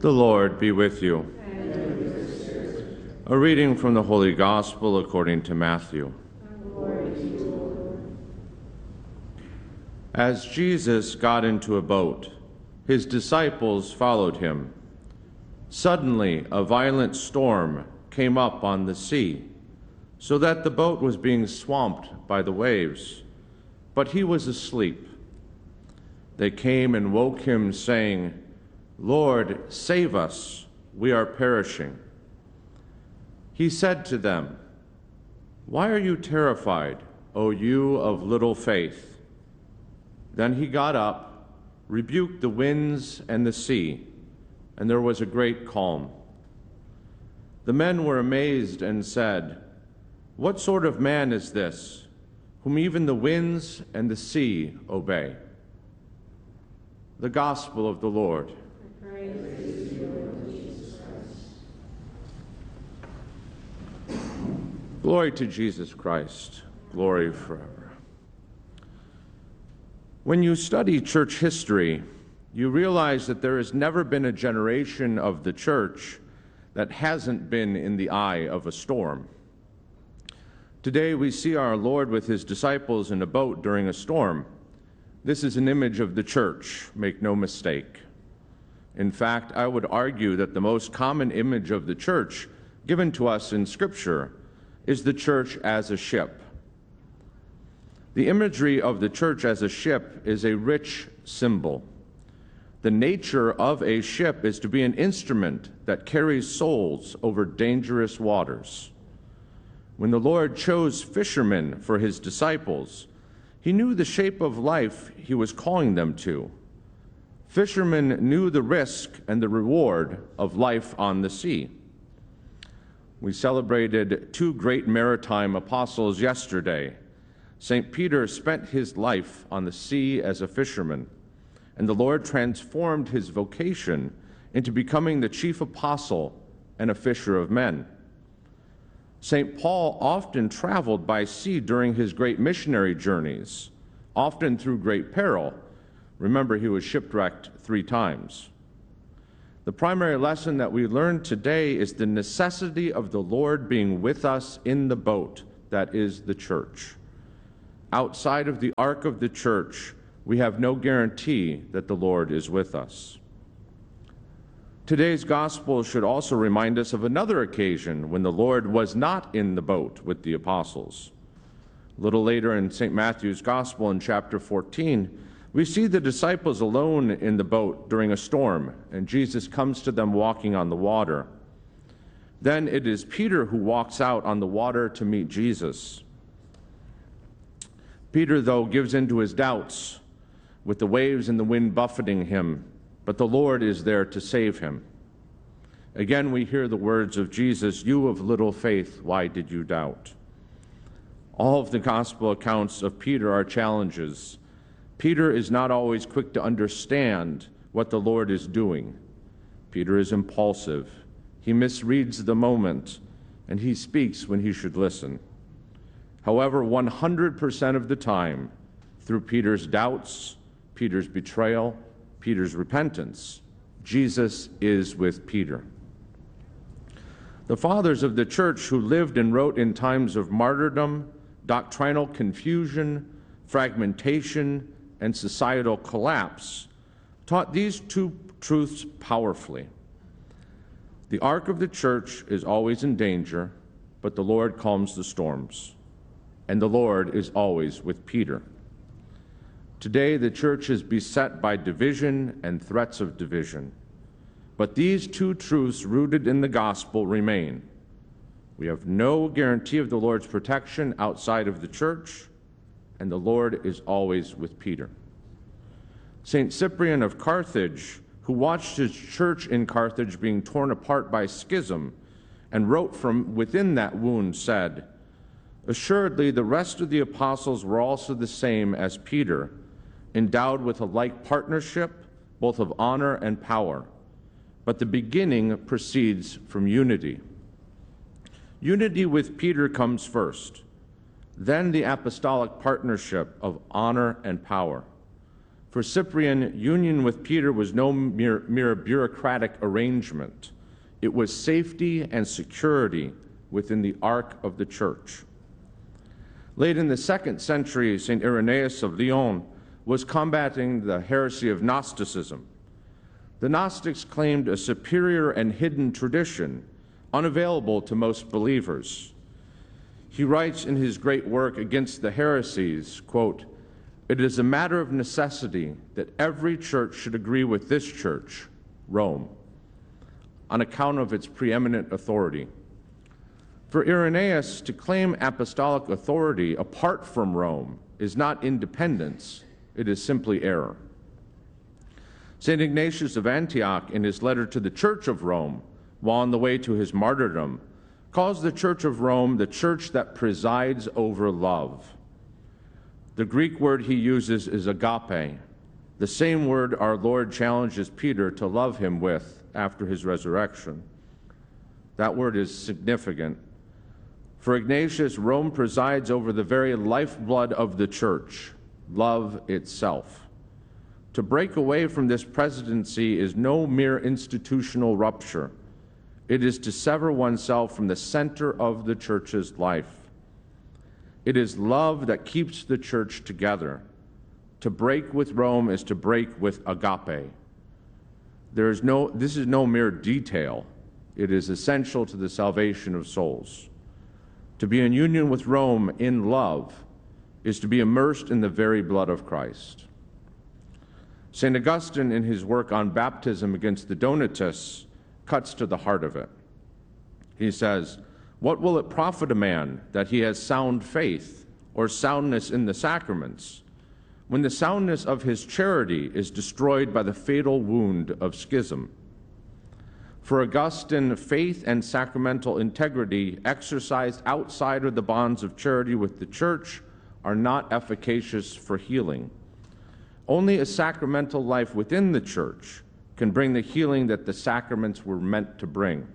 The Lord be with you. And with your spirit. A reading from the Holy Gospel according to Matthew. Glory to you, Lord. As Jesus got into a boat, his disciples followed him. Suddenly, a violent storm came up on the sea, so that the boat was being swamped by the waves, but he was asleep. They came and woke him, saying, "Lord, save us, we are perishing." He said to them, "Why are you terrified, O you of little faith?" Then he got up, rebuked the winds and the sea, and there was a great calm. The men were amazed and said, "What sort of man is this, whom even the winds and the sea obey?" The Gospel of the Lord. Praise to you, Lord Jesus Christ. Glory to Jesus Christ. Glory forever. When you study church history, you realize that there has never been a generation of the church that hasn't been in the eye of a storm. Today we see our Lord with his disciples in a boat during a storm. This is an image of the church, make no mistake. In fact, I would argue that the most common image of the church given to us in Scripture is the church as a ship. The imagery of the church as a ship is a rich symbol. The nature of a ship is to be an instrument that carries souls over dangerous waters. When the Lord chose fishermen for his disciples, he knew the shape of life he was calling them to. Fishermen knew the risk and the reward of life on the sea. We celebrated two great maritime apostles yesterday. St. Peter spent his life on the sea as a fisherman, and the Lord transformed his vocation into becoming the chief apostle and a fisher of men. St. Paul often traveled by sea during his great missionary journeys, often through great peril. Remember, he was shipwrecked 3 times. The primary lesson that we learn today is the necessity of the Lord being with us in the boat, that is the church. Outside of the ark of the church, we have no guarantee that the Lord is with us. Today's gospel should also remind us of another occasion when the Lord was not in the boat with the apostles. A little later in St. Matthew's gospel in chapter 14, we see the disciples alone in the boat during a storm, and Jesus comes to them walking on the water. Then it is Peter who walks out on the water to meet Jesus. Peter, though, gives in to his doubts, with the waves and the wind buffeting him, but the Lord is there to save him. Again, we hear the words of Jesus, "You of little faith, why did you doubt?" All of the gospel accounts of Peter are challenges. Peter is not always quick to understand what the Lord is doing. Peter is impulsive. He misreads the moment, and he speaks when he should listen. However, 100% of the time, through Peter's doubts, Peter's betrayal, Peter's repentance, Jesus is with Peter. The fathers of the church who lived and wrote in times of martyrdom, doctrinal confusion, fragmentation, and societal collapse taught these two truths powerfully. The ark of the church is always in danger, but the Lord calms the storms, and the Lord is always with Peter. Today, the church is beset by division and threats of division. But these two truths rooted in the gospel remain. We have no guarantee of the Lord's protection outside of the church, and the Lord is always with Peter. St. Cyprian of Carthage, who watched his church in Carthage being torn apart by schism and wrote from within that wound, said, "Assuredly, the rest of the apostles were also the same as Peter, endowed with a like partnership, both of honor and power. But the beginning proceeds from unity." Unity with Peter comes first, then the apostolic partnership of honor and power. For Cyprian, union with Peter was no mere bureaucratic arrangement. It was safety and security within the ark of the church. Late in the 2nd century, St. Irenaeus of Lyon was combating the heresy of Gnosticism. The Gnostics claimed a superior and hidden tradition, unavailable to most believers. He writes in his great work Against the Heresies, quote, "It is a matter of necessity that every church should agree with this church, Rome, on account of its preeminent authority." For Irenaeus, to claim apostolic authority apart from Rome is not independence, it is simply error. St. Ignatius of Antioch, in his letter to the Church of Rome, while on the way to his martyrdom, calls the Church of Rome the church that presides over love. The Greek word he uses is agape, the same word our Lord challenges Peter to love him with after his resurrection. That word is significant. For Ignatius, Rome presides over the very lifeblood of the church, love itself. To break away from this presidency is no mere institutional rupture. It is to sever oneself from the center of the church's life. It is love that keeps the church together. To break with Rome is to break with agape. This is no mere detail. It is essential to the salvation of souls. To be in union with Rome in love is to be immersed in the very blood of Christ. St. Augustine, in his work on baptism against the Donatists, cuts to the heart of it. He says, "What will it profit a man that he has sound faith or soundness in the sacraments, when the soundness of his charity is destroyed by the fatal wound of schism?" For Augustine, faith and sacramental integrity exercised outside of the bonds of charity with the church are not efficacious for healing. Only a sacramental life within the church can bring the healing that the sacraments were meant to bring.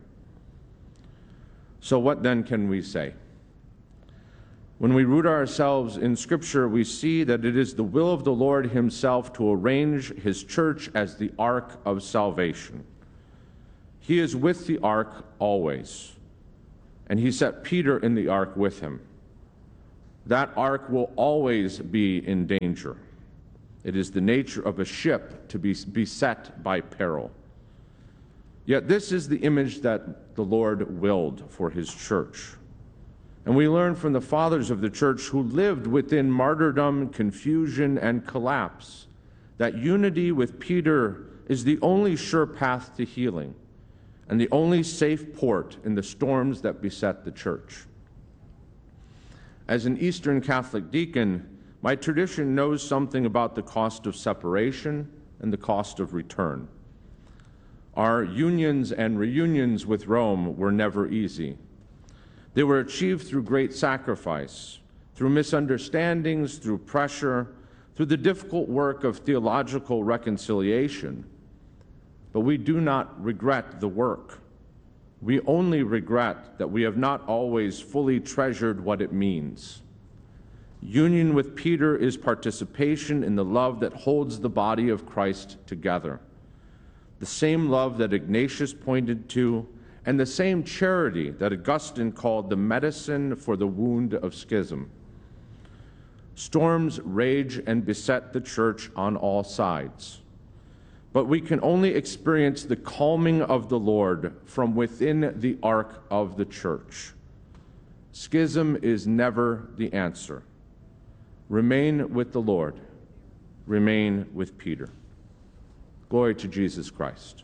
So what then can we say? When we root ourselves in Scripture, we see that it is the will of the Lord himself to arrange his church as the ark of salvation. He is with the ark always, and he set Peter in the ark with him. That ark will always be in danger. It is the nature of a ship to be beset by peril. Yet this is the image that the Lord willed for his church. And we learn from the fathers of the church who lived within martyrdom, confusion, and collapse that unity with Peter is the only sure path to healing and the only safe port in the storms that beset the church. As an Eastern Catholic deacon, my tradition knows something about the cost of separation and the cost of return. Our unions and reunions with Rome were never easy. They were achieved through great sacrifice, through misunderstandings, through pressure, through the difficult work of theological reconciliation. But we do not regret the work. We only regret that we have not always fully treasured what it means. Union with Peter is participation in the love that holds the body of Christ together, the same love that Ignatius pointed to, and the same charity that Augustine called the medicine for the wound of schism. Storms rage and beset the church on all sides, but we can only experience the calming of the Lord from within the ark of the church. Schism is never the answer. Remain with the Lord. Remain with Peter. Glory to Jesus Christ.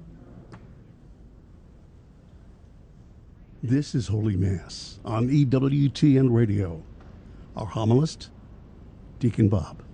This is Holy Mass on EWTN Radio. Our homilist, Deacon Bob.